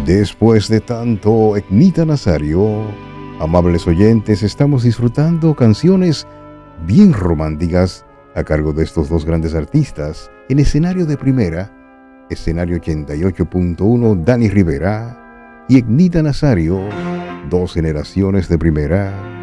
Después de tanto, Egnita Nazario, amables oyentes, estamos disfrutando canciones bien románticas a cargo de estos dos grandes artistas. En escenario de primera, escenario 88.1, Dani Rivera y Egnita Nazario, dos generaciones de primera.